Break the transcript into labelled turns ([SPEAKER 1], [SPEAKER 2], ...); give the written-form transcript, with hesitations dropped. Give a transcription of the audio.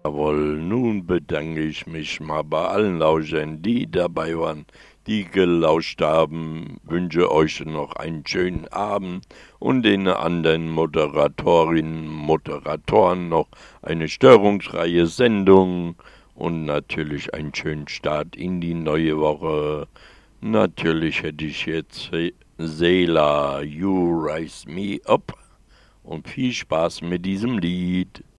[SPEAKER 1] Jawohl, nun bedanke ich mich mal bei allen Lauschern, die dabei waren, die gelauscht haben. Wünsche euch noch einen schönen Abend und den anderen Moderatorinnen, Moderatoren noch eine störungsfreie Sendung und natürlich einen schönen Start in die neue Woche. Natürlich hätte ich jetzt Seela, You Rise Me Up und viel Spaß mit diesem Lied.